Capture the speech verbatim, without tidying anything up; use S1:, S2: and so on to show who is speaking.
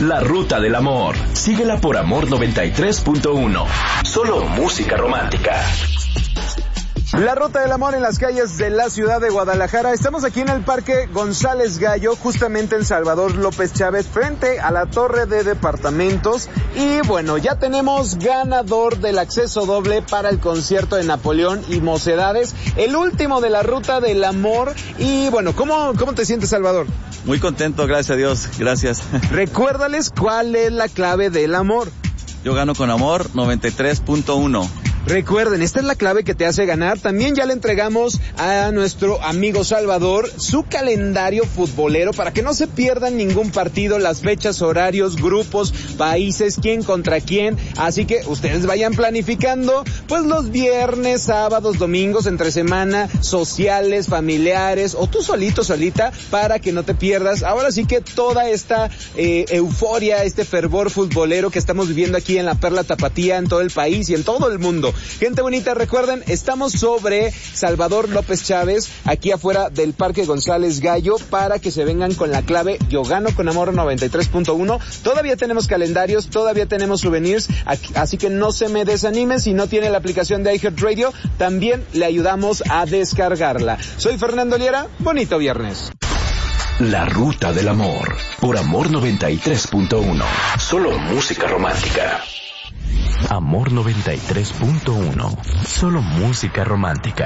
S1: La Ruta del Amor. Síguela por Amor noventa y tres punto uno. Solo música romántica.
S2: La Ruta del Amor en las calles de la ciudad de Guadalajara. Estamos aquí en el Parque González Gallo, justamente en Salvador López Chávez, frente a la torre de departamentos. Y bueno, ya tenemos ganador del acceso doble para el concierto de Napoleón y Mocedades, el último de la Ruta del Amor. Y bueno, ¿cómo, cómo te sientes, Salvador?
S3: Muy contento, gracias a Dios, gracias.
S2: Recuérdales cuál es la clave del amor.
S3: Yo gano con Amor noventa y tres punto uno.
S2: Recuerden, esta es la clave que te hace ganar. También ya le entregamos a nuestro amigo Salvador su calendario futbolero para que no se pierdan ningún partido, las fechas, horarios, grupos, países, quién contra quién. Así que ustedes vayan planificando, pues los viernes, sábados, domingos, entre semana, sociales, familiares, o tú solito, solita, para que no te pierdas. Ahora sí que toda esta eh, euforia, este fervor futbolero que estamos viviendo aquí en la Perla Tapatía, en todo el país y en todo el mundo. Gente bonita, recuerden, estamos sobre Salvador López Chávez, aquí afuera del Parque González Gallo, para que se vengan con la clave Yo Gano con Amor noventa y tres punto uno. Todavía tenemos calendarios, todavía tenemos souvenirs, así que no se me desanimen. Si no tiene la aplicación de iHeartRadio, también le ayudamos a descargarla. Soy Fernando Liera, bonito viernes.
S1: La Ruta del Amor, por Amor noventa y tres punto uno. Solo música romántica. Amor noventa y tres punto uno. Solo música romántica.